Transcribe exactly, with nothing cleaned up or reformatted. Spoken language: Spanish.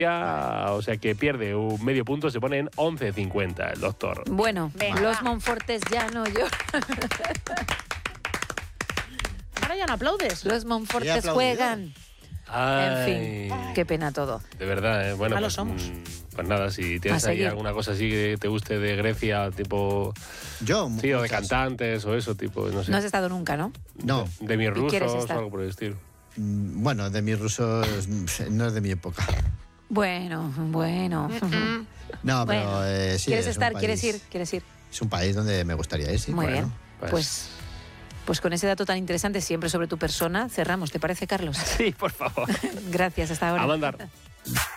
O sea que pierde un medio punto, se pone en once cincuenta el doctor. Bueno, Venga, los va. Monfortes ya no yo. Ahora ya no aplaudes. Los Monfortes Sí, aplaudió. juegan. Ay, En fin, qué pena todo. de verdad, ¿eh? Bueno, Malos pues, somos. mm, pues nada, si tienes A ahí seguir. alguna cosa así que te guste de Grecia, tipo, Yo, sí, o de muchas. cantantes o eso, tipo, no sé. No has estado nunca, ¿no? No. De mis ¿Y quieres rusos o estar? algo por el estilo. Mm, Bueno, de mis rusos no es de mi época. Bueno, bueno. No, pero Bueno. eh, sí. ¿Quieres es un estar? país- ¿Quieres ir? ¿Quieres ir? Es un país donde me gustaría ir, sí. Muy claro. bien. pues- Pues, pues con ese dato tan interesante siempre sobre tu persona, cerramos. ¿Te parece, Carlos? Sí, por favor. Gracias, hasta ahora. A mandar.